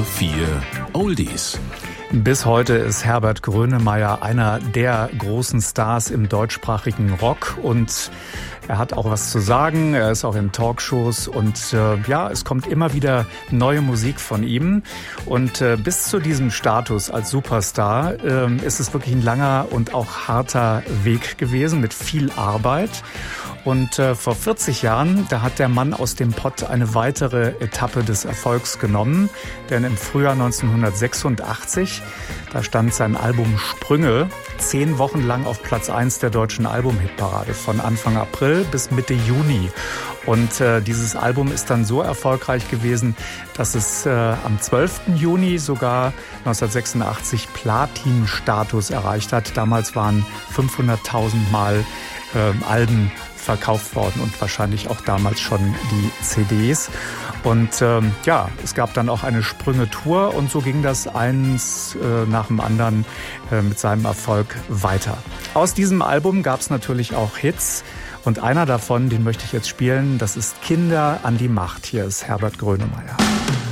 HR4 Oldies. Bis heute ist Herbert Grönemeyer einer der großen Stars im deutschsprachigen Rock und er hat auch was zu sagen. Er ist auch in Talkshows und es kommt immer wieder neue Musik von ihm. Und bis zu diesem Status als Superstar ist es wirklich ein langer und auch harter Weg gewesen mit viel Arbeit. Und vor 40 Jahren, da hat der Mann aus dem Pott eine weitere Etappe des Erfolgs genommen. Denn im Frühjahr 1986, da stand sein Album Sprünge 10 Wochen lang auf Platz 1 der deutschen Albumhitparade, von Anfang April bis Mitte Juni. Und dieses Album ist dann so erfolgreich gewesen, dass es am 12. Juni sogar 1986 Platin-Status erreicht hat. Damals waren 500.000 Mal Alben verkauft worden und wahrscheinlich auch damals schon die CDs. Und es gab dann auch eine Sprünge-Tour und so ging das eins nach dem anderen mit seinem Erfolg weiter. Aus diesem Album gab es natürlich auch Hits und einer davon, den möchte ich jetzt spielen, das ist Kinder an die Macht. Hier ist Herbert Grönemeyer.